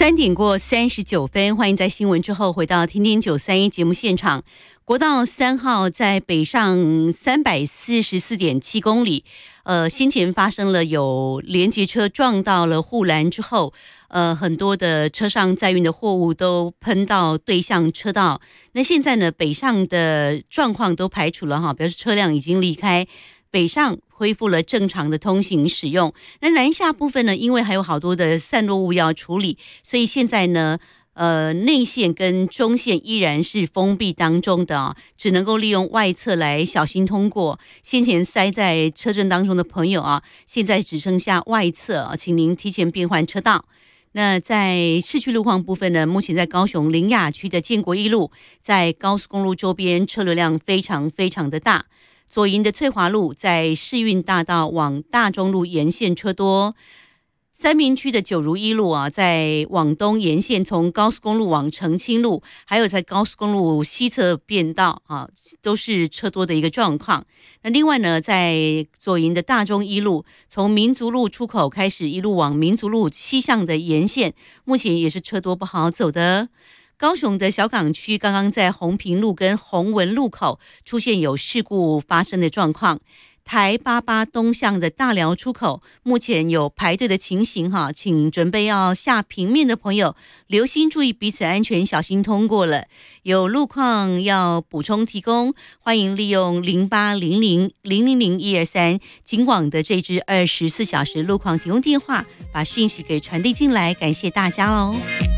3:39，欢迎在新闻之后回到听听931节目现场。国道3号在北上344.7公里，先前发生了有连接车撞到了护栏之后，很多的车上载运的货物都喷到对向车道。那现在呢，北上的状况都排除了哈，表示车辆已经离开。北上恢复了正常的通行使用，那南下部分呢，因为还有好多的散落物要处理，所以现在呢，内线跟中线依然是封闭当中的啊，只能够利用外侧来小心通过。先前塞在车阵当中的朋友啊，现在只剩下外侧啊，请您提前变换车道。那在市区路况部分呢，目前在高雄苓雅区的建国一路，在高速公路周边车流量非常非常的大。左营的翠华路在世运大道往大中路沿线车多，三民区的九如一路啊，在往东沿线从高速公路往澄清路，还有在高速公路西侧变道啊，都是车多的一个状况。那另外呢，在左营的大中一路，从民族路出口开始一路往民族路西向的沿线，目前也是车多不好走的。高雄的小港区刚刚在红屏路跟红文路口出现有事故发生的状况，台88东向的大寮出口目前有排队的情形哈，请准备要下平面的朋友留心注意彼此安全，小心通过了。有路况要补充提供，欢迎利用0800000123警广的这支24小时路况提供电话，把讯息给传递进来，感谢大家喽。